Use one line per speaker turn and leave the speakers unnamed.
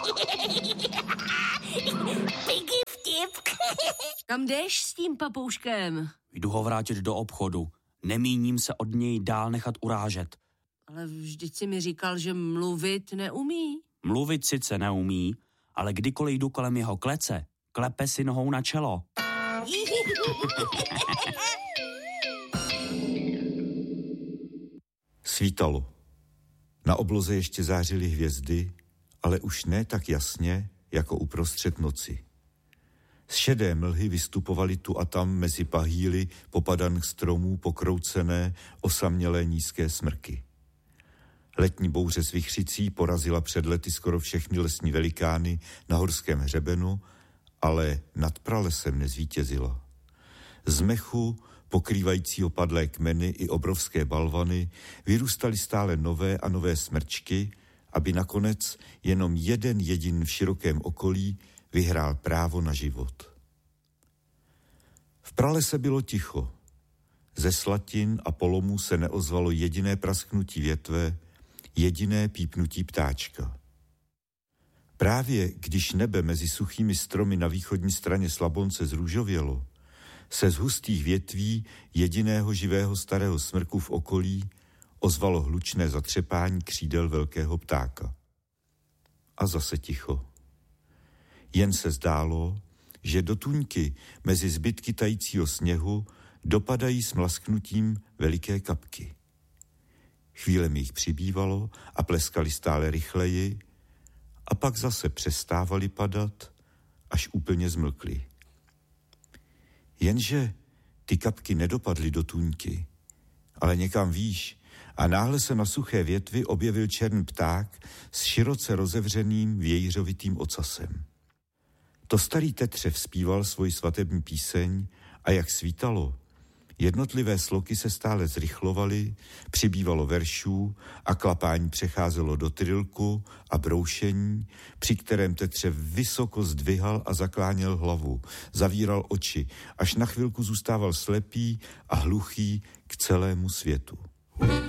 Pěkný vtip.
Kam jdeš s tím papouškem?
Jdu ho vrátit do obchodu. Nemíním se od něj dál nechat urážet.
Ale vždyť si mi říkal, že mluvit neumí.
Mluvit sice neumí, ale kdykoliv jdu kolem jeho klece, klepe si nohou na čelo.
Svítalo. Na obloze ještě zářily hvězdy, ale už ne tak jasně, jako uprostřed noci. Z šedé mlhy vystupovaly tu a tam mezi pahýly popadaných stromů pokroucené, osamělé nízké smrky. Letní bouře s vichřicí porazila před lety skoro všechny lesní velikány na horském hřebenu, ale nad pralesem nezvítězila. Z mechu, pokrývajícího padlé kmeny i obrovské balvany, vyrůstaly stále nové a nové smrčky, aby nakonec jenom jeden jediný v širokém okolí vyhrál právo na život. V pralese bylo ticho. Ze slatin a polomů se neozvalo jediné prasknutí větve, jediné pípnutí ptáčka. Právě když nebe mezi suchými stromy na východní straně Slabonce zrůžovělo, se z hustých větví jediného živého starého smrku v okolí ozvalo hlučné zatřepání křídel velkého ptáka. A zase ticho. Jen se zdálo, že do tuňky mezi zbytky tajícího sněhu dopadají s mlasknutím veliké kapky. Chvílemi jich přibývalo a pleskali stále rychleji a pak zase přestávali padat, až úplně zmlkli. Jenže ty kapky nedopadly do tuňky, ale někam výš a náhle se na suché větvi objevil černý pták s široce rozevřeným vějířovitým ocasem. To starý tetřev zpíval svoji svatební píseň a jak svítalo, jednotlivé sloky se stále zrychlovaly, přibývalo veršů a klapání přecházelo do trilku a broušení, při kterém tetřev vysoko zdvihal a zakláněl hlavu, zavíral oči, až na chvilku zůstával slepý a hluchý k celému světu.